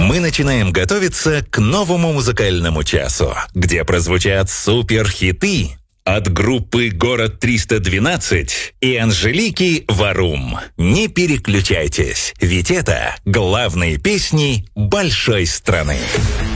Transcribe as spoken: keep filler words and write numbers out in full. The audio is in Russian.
Мы начинаем готовиться к новому музыкальному часу, где прозвучат суперхиты от группы «Город триста двенадцать» и Анжелики Варум. Не переключайтесь, ведь это главные песни большой страны.